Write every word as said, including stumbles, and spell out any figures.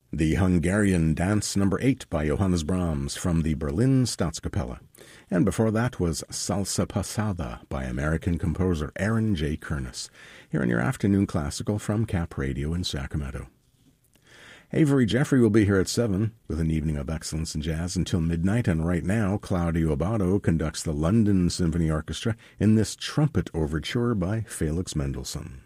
The Hungarian Dance Number eight by Johannes Brahms from the Berlin Staatskapelle. And before that was Salsa Pasada by American composer Aaron J. Kernis, here in your afternoon classical from Cap Radio in Sacramento. Avery Jeffrey will be here at seven with an evening of excellence in jazz until midnight, and right now Claudio Abbado conducts the London Symphony Orchestra in this trumpet overture by Felix Mendelssohn.